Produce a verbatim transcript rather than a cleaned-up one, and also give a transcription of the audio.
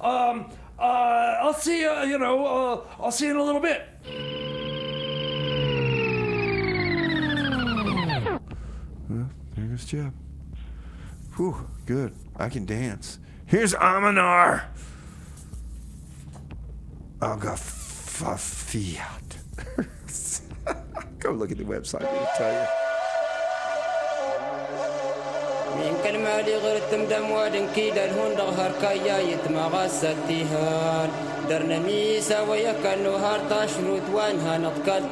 um, uh, I'll see you, you know, uh, I'll see you in a little bit. Well, there goes Jeb. Whew, good. I can dance. Here's Aminar. Aga Fiat. Go look at the website, it'll tell you. من كلمة لغرتم دمواد كيدا الهون ظهر كايا يتمغى ستيهان درنا ميسا ويكا النهار تاشروت وانها نطقال